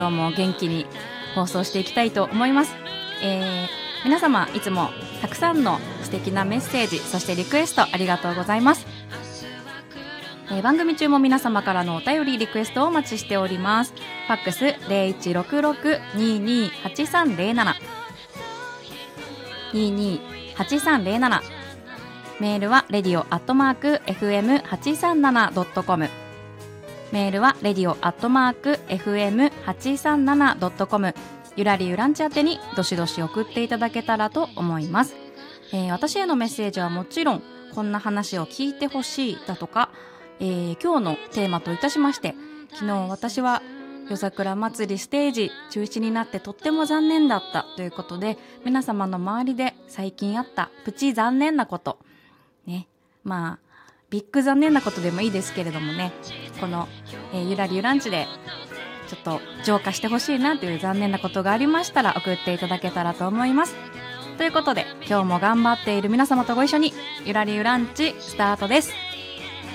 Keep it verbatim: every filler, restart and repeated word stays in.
今日も元気に放送していきたいと思います。えー、皆様いつもたくさんの素敵なメッセージ、そしてリクエストありがとうございます。えー、番組中も皆様からのお便りリクエストをお待ちしております。ファックス ゼロいちろくろく にーにーはちさんゼロなな にーにーはちさんゼロなな、メールは レディオ アットマーク エフエムはちさんなな ドットコム、メールは レディオ アットマーク エフエムはちさんなな ドットコム、 ゆらりゆらんち宛てにどしどし送っていただけたらと思います。えー、私へのメッセージはもちろん、こんな話を聞いてほしいだとか、えー、今日のテーマといたしまして、昨日私は夜桜祭りステージ中止になってとっても残念だったということで、皆様の周りで最近あったプチ残念なことね、まあビッグ残念なことでもいいですけれどもね、この、えー、ゆらりゆらんちでちょっと浄化してほしいなという残念なことがありましたら送っていただけたらと思います。ということで、今日も頑張っている皆様とご一緒にゆらりゆらんちスタートです。